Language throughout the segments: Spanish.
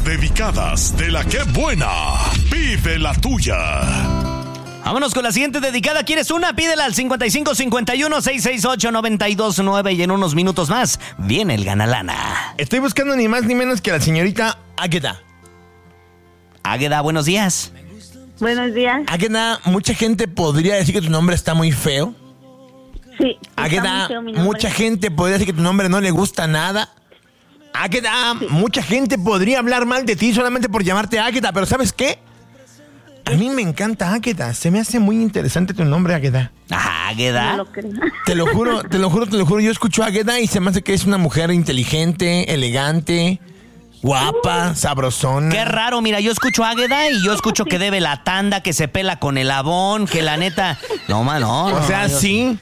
dedicadas de la que buena. Pide la tuya. Vámonos con la siguiente dedicada. ¿Quieres una? Pídela al 5551-668-929 y en unos minutos más viene el Ganalana. Estoy buscando ni más ni menos que a la señorita Águeda. Águeda, buenos días. Buenos días. Águeda, mucha gente podría decir que tu nombre está muy feo. Sí. Águeda, mucha gente podría decir que tu nombre no le gusta nada. Águeda, mucha gente podría hablar mal de ti solamente por llamarte Águeda, pero ¿sabes qué? A mí me encanta Águeda, se me hace muy interesante tu nombre, Águeda. Águeda. No lo creo. Te lo juro, yo escucho a Águeda y se me hace que es una mujer inteligente, elegante, guapa, sabrosona. Qué raro, mira, yo escucho Águeda y yo escucho que debe la tanda, que se pela con el abón, que la neta... No, O sea, sí.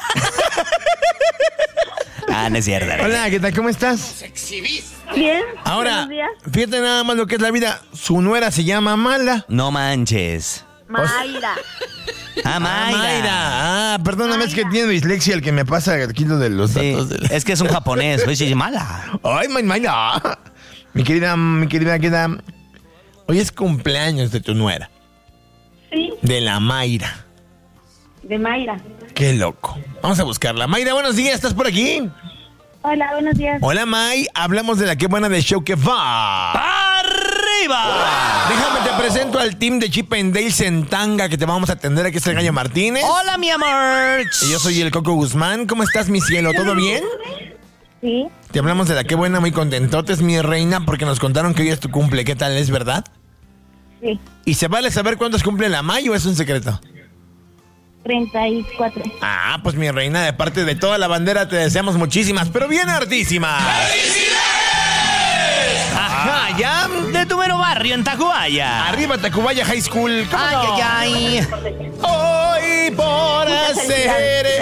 No es cierto. Hola, Águeda, ¿cómo estás? Bien. Ahora, Buenos días. fíjate nada más lo que es la vida. Su nuera se llama Mala. No manches. Mayra. Mayra. Perdóname, es que tiene dislexia el que me pasa aquí lo de los Sí, datos. es que es un japonés, oye, mala. Ay, Mayra. Mi querida Águeda, hoy es cumpleaños de tu nuera. Sí, De la Mayra. de Mayra. Qué loco. Vamos a buscarla. Mayra, buenos días, ¿estás por aquí? Hola, buenos días. Hola, May. Hablamos de la que buena del show que va. ¡Arriba! Déjame te presento al team de Chip and Dale en tanga que te vamos a atender. Aquí está el Gallo Martínez. Hola, mi amor. Y yo soy el Coco Guzmán. ¿Cómo estás, mi cielo? ¿Todo bien? Sí, Te hablamos de la que buena, muy contentotes, mi reina, porque nos contaron que hoy es tu cumple. ¿Qué tal? ¿Es verdad? sí. ¿Y se vale saber cuántos cumple la May o es un secreto? 34. Ah, pues mi reina, de parte de toda la bandera te deseamos muchísimas, pero bien hartísimas. Ajá, ya. De tu mero barrio en Tacubaya. Arriba Tacubaya High School. ¿Cómo Ay, no? ay, ay. Hoy por hacer